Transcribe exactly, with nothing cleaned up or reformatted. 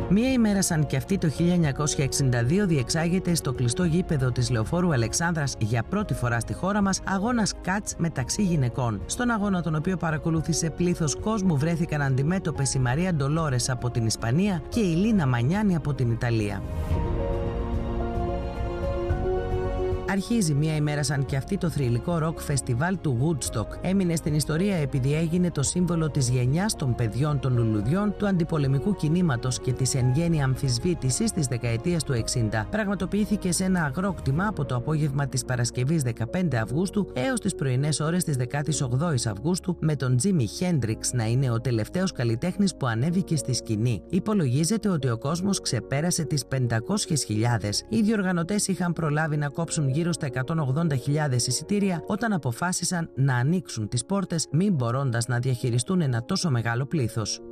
Μία ημέρα σαν και αυτή το χίλια εννιακόσια εξήντα δύο διεξάγεται στο κλειστό γήπεδο της Λεωφόρου Αλεξάνδρας για πρώτη φορά στη χώρα μας αγώνας κατς μεταξύ γυναικών. Στον αγώνα, τον οποίο παρακολούθησε πλήθος κόσμου, βρέθηκαν αντιμέτωπες η Μαρία Ντολόρες από την Ισπανία και η Λίνα Μανιάνη από την Ιταλία. Αρχίζει μία ημέρα σαν και αυτή το θρυλικό ροκ φεστιβάλ του Woodstock. Έμεινε στην ιστορία επειδή έγινε το σύμβολο της γενιάς των παιδιών των λουλουδιών, του αντιπολεμικού κινήματος και της εν γέννη αμφισβήτησης της δεκαετίας του εξήντα. Πραγματοποιήθηκε σε ένα αγρόκτημα από το απόγευμα της Παρασκευής δεκαπέντε Αυγούστου έως τις πρωινές ώρες της δεκαοκτώ Αυγούστου, με τον Τζίμι Χέντριξ να είναι ο τελευταίος καλλιτέχνης που ανέβηκε στη σκηνή. Υπολογίζεται ότι ο κόσμος ξεπέρασε τις πεντακόσιες χιλιάδες. Οι διοργανωτές είχαν προλάβει να κόψουν γύρω στα εκατόν ογδόντα χιλιάδες εισιτήρια όταν αποφάσισαν να ανοίξουν τις πόρτες, μην μπορώντας να διαχειριστούν ένα τόσο μεγάλο πλήθος.